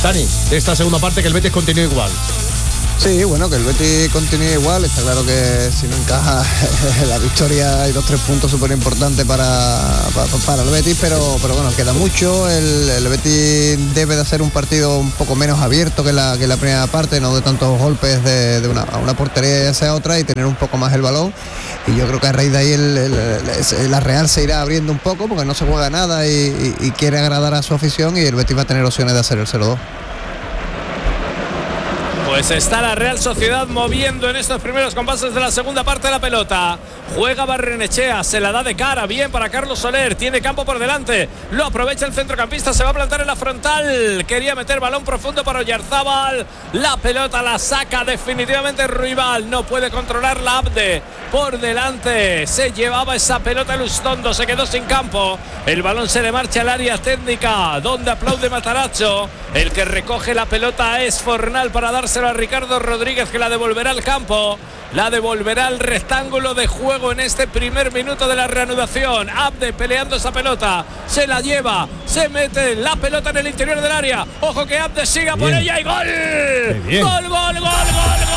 Dani, de esta segunda parte, que el Betis continúe igual. Sí, bueno, que el Betis continúe igual. Está claro que si no encaja la victoria hay 2-3 puntos súper importantes para el Betis, pero bueno, queda mucho. El Betis debe de hacer un partido un poco menos abierto que la primera parte, no de tantos golpes de una portería hacia otra, y tener un poco más el balón. Y yo creo que a raíz de ahí la Real se irá abriendo un poco, porque no se juega nada y quiere agradar a su afición, y el Betis va a tener opciones de hacer el 0-2. Pues está la Real Sociedad moviendo en estos primeros compases de la segunda parte de la pelota. Juega Barrenechea, se la da de cara, bien para Carlos Soler, tiene campo por delante, lo aprovecha el centrocampista, se va a plantar en la frontal, quería meter balón profundo para Oyarzábal, la pelota la saca definitivamente Ruibal, no puede controlar la Abde, por delante se llevaba esa pelota Lustondo, se quedó sin campo, el balón se le marcha al área técnica, donde aplaude Matarazzo, el que recoge la pelota es Fornal para dárselo a Ricardo Rodríguez, que la devolverá al campo, la devolverá al rectángulo de juego en este primer minuto de la reanudación. Abde peleando esa pelota, se la lleva, se mete la pelota en el interior del área, ojo que Abde siga por ella y gol, gol, gol, gol, gol, gol.